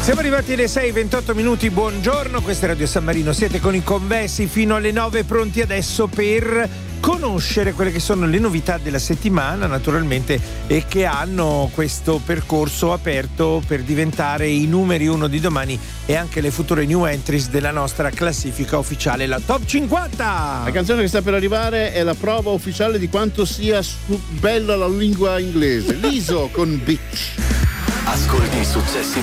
Siamo arrivati alle 6:28, buongiorno, questa è Radio San Marino, siete con i Convessi fino alle 9, pronti adesso per conoscere quelle che sono le novità della settimana, naturalmente, e che hanno questo percorso aperto per diventare i numeri uno di domani e anche le future new entries della nostra classifica ufficiale, la Top 50. La canzone che sta per arrivare è la prova ufficiale di quanto sia bella la lingua inglese. Liso con Bitch. Ascolti i successi